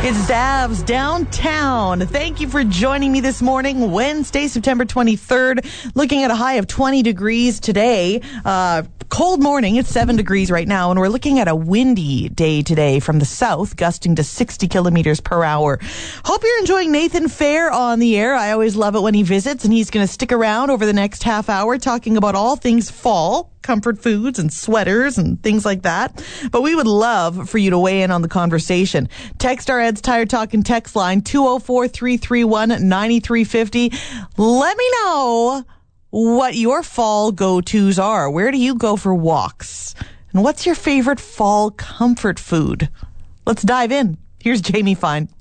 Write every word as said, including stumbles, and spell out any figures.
It's Zav's Downtown. Thank you for joining me this morning, Wednesday, September twenty-third. Looking at a high of twenty degrees today. Uh, cold morning. It's seven degrees right now, and we're looking at a windy day today from the south, gusting to sixty kilometers per hour. Hope you're enjoying Nathan Fair on the air. I always love it when he visits, and he's going to stick around over the next half hour talking about all things fall, comfort foods and sweaters and things like that. But we would love for you to weigh in on the conversation. Text our Ed's Tire Talk and text line two oh four, three three one, nine three five oh. Let me know what your fall go-tos are. Where do you go for walks? And what's your favorite fall comfort food? Let's dive in. Here's Jamie Fine.